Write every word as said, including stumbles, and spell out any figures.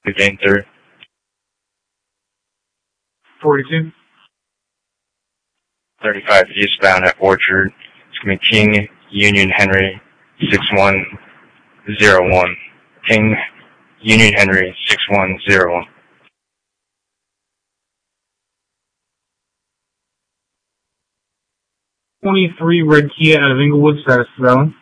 Jane third. forty-two. thirty-five eastbound at Orchard. It's going to be King Union Henry six one zero one. King Union Henry six one zero one. twenty-three Red Kia out of Inglewood, status seven.